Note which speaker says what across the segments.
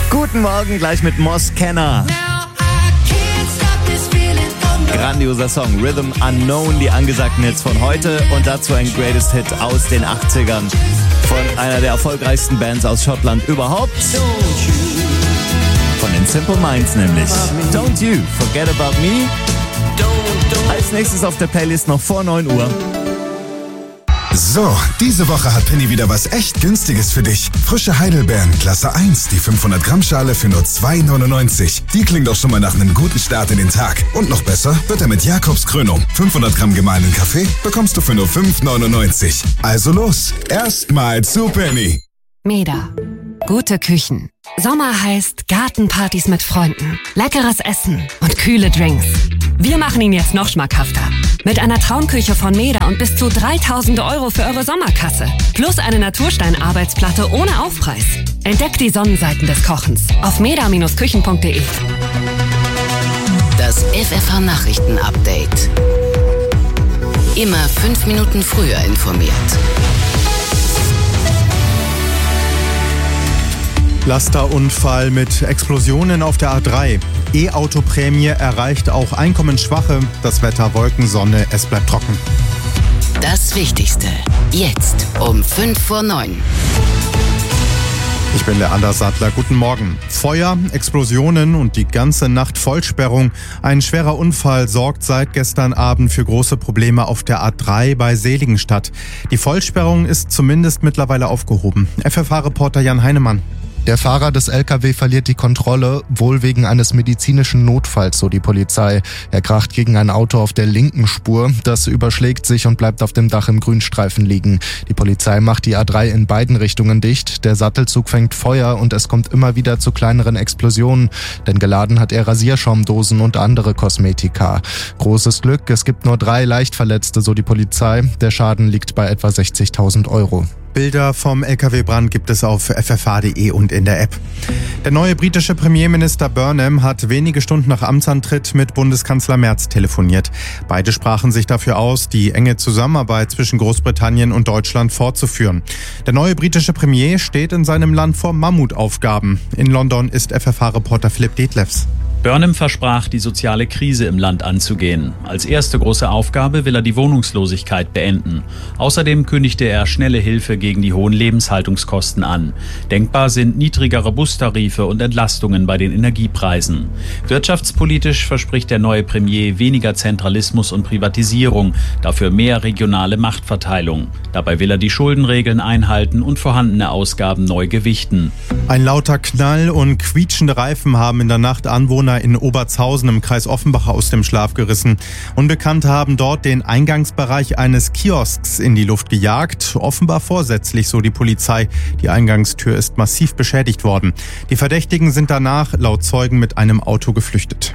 Speaker 1: Guten Morgen, gleich mit Moss Kenner. Grandioser Song, Rhythm Unknown, die angesagten Hits von heute und dazu ein Greatest Hit aus den 80ern von einer der erfolgreichsten Bands aus Schottland überhaupt. Von den Simple Minds nämlich. Don't You Forget About Me. Als nächstes auf der Playlist noch vor 9 Uhr.
Speaker 2: So, diese Woche hat Penny wieder was echt Günstiges für dich. Frische Heidelbeeren, Klasse 1, die 500 Gramm Schale für nur 2,99. Die klingt doch schon mal nach einem guten Start in den Tag. Und noch besser wird er mit Jakobs Krönung. 500 Gramm gemahlenen Kaffee bekommst du für nur 5,99. Also los, erstmal zu Penny.
Speaker 3: Meda. Gute Küchen. Sommer heißt Gartenpartys mit Freunden, leckeres Essen und kühle Drinks. Wir machen ihn jetzt noch schmackhafter. Mit einer Traumküche von Meda und bis zu 3.000 € für eure Sommerkasse. Plus eine Naturstein-Arbeitsplatte ohne Aufpreis. Entdeckt die Sonnenseiten des Kochens auf meda-küchen.de.
Speaker 4: Das FFH-Nachrichten-Update. Immer 5 Minuten früher informiert.
Speaker 5: Lasterunfall mit Explosionen auf der A3. E-Auto-Prämie erreicht auch Einkommensschwache. Das Wetter Wolken, Sonne, es bleibt trocken.
Speaker 4: Das Wichtigste. Jetzt um 8:55.
Speaker 5: Ich bin der Anders Sattler. Guten Morgen. Feuer, Explosionen und die ganze Nacht Vollsperrung. Ein schwerer Unfall sorgt seit gestern Abend für große Probleme auf der A3 bei Seligenstadt. Die Vollsperrung ist zumindest mittlerweile aufgehoben. FFH-Reporter Jan Heinemann.
Speaker 6: Der Fahrer des LKW verliert die Kontrolle, wohl wegen eines medizinischen Notfalls, so die Polizei. Er kracht gegen ein Auto auf der linken Spur. Das überschlägt sich und bleibt auf dem Dach im Grünstreifen liegen. Die Polizei macht die A3 in beiden Richtungen dicht. Der Sattelzug fängt Feuer und es kommt immer wieder zu kleineren Explosionen. Denn geladen hat er Rasierschaumdosen und andere Kosmetika. Großes Glück, es gibt nur 3 Leichtverletzte, so die Polizei. Der Schaden liegt bei etwa 60.000 €.
Speaker 5: Bilder vom LKW-Brand gibt es auf ffh.de und in der App. Der neue britische Premierminister Burnham hat wenige Stunden nach Amtsantritt mit Bundeskanzler Merz telefoniert. Beide sprachen sich dafür aus, die enge Zusammenarbeit zwischen Großbritannien und Deutschland fortzuführen. Der neue britische Premier steht in seinem Land vor Mammutaufgaben. In London ist FFH-Reporter Philipp Detlefs.
Speaker 7: Burnham versprach, die soziale Krise im Land anzugehen. Als erste große Aufgabe will er die Wohnungslosigkeit beenden. Außerdem kündigte er schnelle Hilfe gegen die hohen Lebenshaltungskosten an. Denkbar sind niedrigere Bustarife und Entlastungen bei den Energiepreisen. Wirtschaftspolitisch verspricht der neue Premier weniger Zentralismus und Privatisierung, dafür mehr regionale Machtverteilung. Dabei will er die Schuldenregeln einhalten und vorhandene Ausgaben neu gewichten.
Speaker 5: Ein lauter Knall und quietschende Reifen haben in der Nacht Anwohner in Obertshausen im Kreis Offenbach aus dem Schlaf gerissen. Unbekannte haben dort den Eingangsbereich eines Kiosks in die Luft gejagt. Offenbar vorsätzlich, so die Polizei. Die Eingangstür ist massiv beschädigt worden. Die Verdächtigen sind danach laut Zeugen mit einem Auto geflüchtet.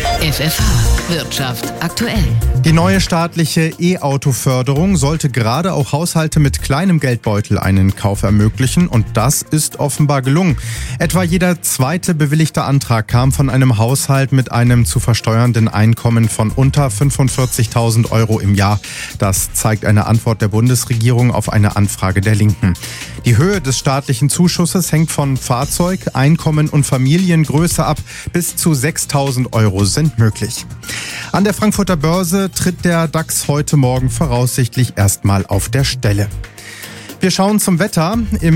Speaker 4: FFH Wirtschaft aktuell.
Speaker 5: Die neue staatliche E-Auto-Förderung sollte gerade auch Haushalte mit kleinem Geldbeutel einen Kauf ermöglichen und das ist offenbar gelungen. Etwa jeder zweite bewilligte Antrag kam von einem Haushalt mit einem zu versteuernden Einkommen von unter 45.000 € im Jahr. Das zeigt eine Antwort der Bundesregierung auf eine Anfrage der Linken. Die Höhe des staatlichen Zuschusses hängt von Fahrzeug, Einkommen und Familiengröße ab. Bis zu 6.000 € sind möglich. An der Frankfurter Börse tritt der DAX heute Morgen voraussichtlich erstmal auf der Stelle. Wir schauen zum Wetter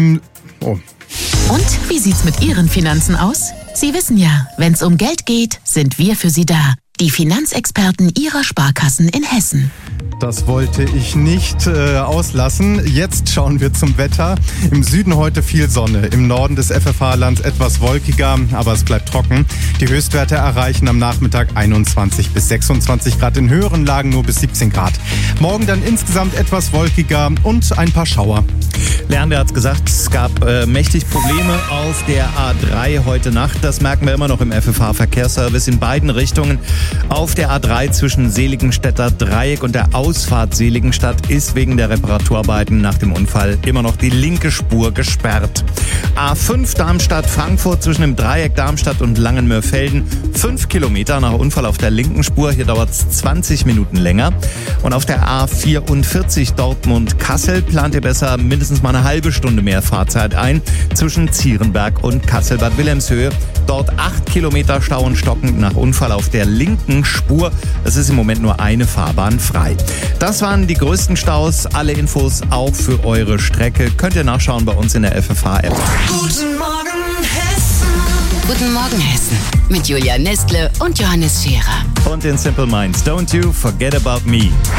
Speaker 8: Und wie sieht's mit Ihren Finanzen aus? Sie wissen ja, wenn's um Geld geht, sind wir für Sie da. Die Finanzexperten Ihrer Sparkassen in Hessen.
Speaker 5: Das wollte ich nicht auslassen. Jetzt schauen wir zum Wetter. Im Süden heute viel Sonne, im Norden des FFH-Lands etwas wolkiger, aber es bleibt trocken. Die Höchstwerte erreichen am Nachmittag 21 bis 26 Grad, in höheren Lagen nur bis 17 Grad. Morgen dann insgesamt etwas wolkiger und ein paar Schauer.
Speaker 1: Lerner hat gesagt, es gab mächtig Probleme auf der A3 heute Nacht. Das merken wir immer noch im FFH-Verkehrsservice in beiden Richtungen. Auf der A3 zwischen Seligenstädter Dreieck und der Ausfahrt Seligenstadt ist wegen der Reparaturarbeiten nach dem Unfall immer noch die linke Spur gesperrt. A5 Darmstadt-Frankfurt zwischen dem Dreieck Darmstadt und Langenmörfelden 5 Kilometer nach Unfall auf der linken Spur. Hier dauert es 20 Minuten länger. Und auf der A44 Dortmund-Kassel plant ihr besser mindestens mindestens mal eine halbe Stunde mehr Fahrzeit ein zwischen Zierenberg und Kassel-Bad Wilhelmshöhe. Dort 8 Kilometer Stau und stockend nach Unfall auf der linken Spur. Es ist im Moment nur eine Fahrbahn frei. Das waren die größten Staus. Alle Infos auch für eure Strecke könnt ihr nachschauen bei uns in der FFH-App.
Speaker 4: Guten Morgen, Hessen. Guten Morgen, Hessen. Mit Julia Nestle und Johannes Scherer.
Speaker 1: Und in Simple Minds, Don't You Forget About Me.